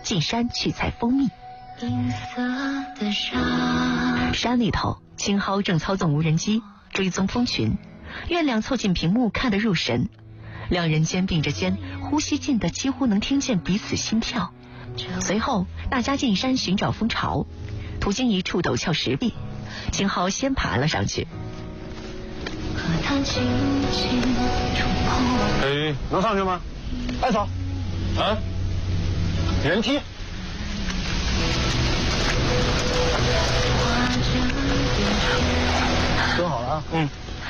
进山去采蜂蜜。山里头，青蒿正操纵无人机追踪蜂群，月亮凑近屏幕看得入神，两人肩并着肩，呼吸近得几乎能听见彼此心跳。随后大家进山寻找蜂巢，途经一处陡峭石壁，青蒿先爬了上去。 能上去吗？艾草，啊，人梯。蹲好了啊。嗯。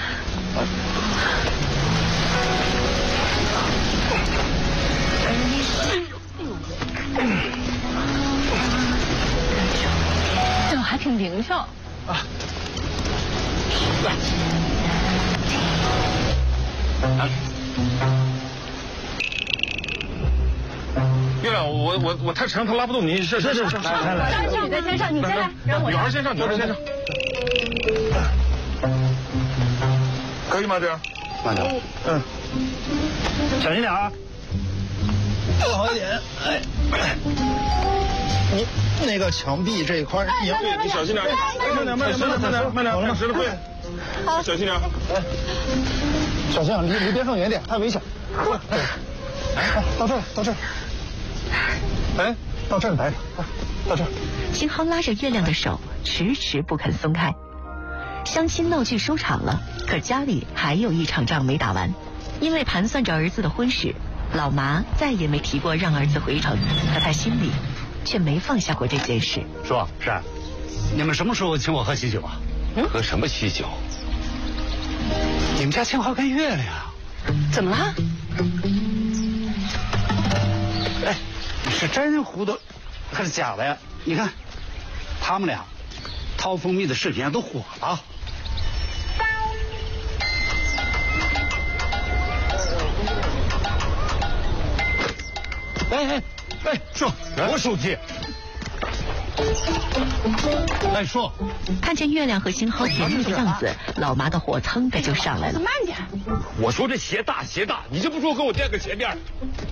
这还挺灵巧啊。来。啊。月亮，我太沉，他拉不动你。是。来， 你在先上，你先来，让我女孩先上，女孩先上。可以吗？这样？ 慢点。 嗯。 小心点啊。 坐好一点。哎。你那个墙壁这一块，你小心点。慢点，石头会。好，小心点。哎，小心啊，离边上远点，太危险。哎，到这儿。哎，到这儿待着，到这儿。 青蒿拉着月亮的手，迟迟不肯松开。相亲闹剧收场了，可家里还有一场仗没打完。因为盘算着儿子的婚事，老麻再也没提过让儿子回城，可他心里却没放下过这件事。 说，是，你们什么时候请我喝喜酒啊？ 喝什么喜酒？ 你们家青蒿跟月亮怎么了？ 哎，是真糊涂还是假的呀？你看，他们俩掏蜂蜜的视频都火了。 哎，说，我手机。哎，说， 看见月亮和青蒿甜蜜的样子，老麻的火噌的就上来了。 慢点。 我说这鞋大，你就不说给我垫个鞋垫？